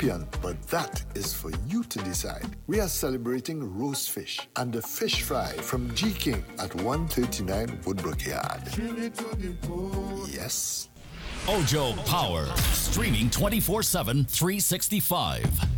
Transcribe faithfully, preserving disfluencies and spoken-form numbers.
champion, but that is for you to decide. We are celebrating roast fish and the fish fry from G King at one thirty-nine Woodbrook Yard. Yes. Ojo Power. Streaming twenty-four seven, three sixty-five.